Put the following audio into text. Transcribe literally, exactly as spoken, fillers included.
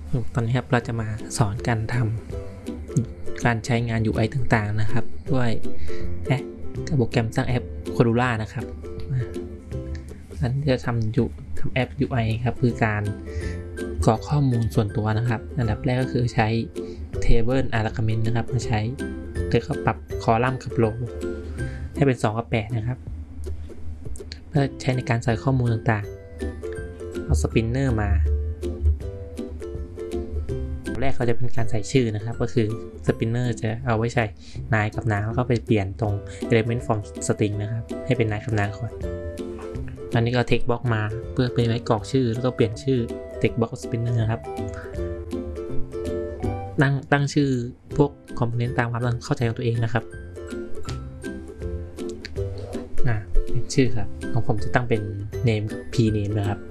ตอนนี้ครับเราจะมาสอนการทำการใช้งาน ยู ไอ ต่างๆนะครับด้วยแอปกับโปรแกรมสร้างแอป Cordula นะครับนั้นจะทำอยู่ทำแอป ยู ไอ ครับคือการกรอกข้อมูลส่วนตัวนะครับอันดับแรกก็คือใช้ Table Argument นะครับมาใช้โดยเขาปรับคอลัมน์กับโรให้เป็นสองกับแปดนะครับเพื่อใช้ในการใส่ข้อมูลต่างๆเอาสปินเนอร์มาแรกเขาจะเป็นการใส่ชื่อนะครับก็คือสปินเนอร์จะเอาไว้ใช้นายกับนางแล้วก็ไปเปลี่ยนตรง element from string นะครับให้เป็นนายกับนางก่อนตอนนี้ก็ text box มาเพื่อเป็นไว้กรอกชื่อแล้วก็เปลี่ยนชื่อ text box spinner นะครับตั้งตั้งชื่อพวกคอมโพเนนต์ตามความเข้าใจของตัวเองนะครับอ่าเป็นชื่อครับของผมจะตั้งเป็น name กับ p name นะครับ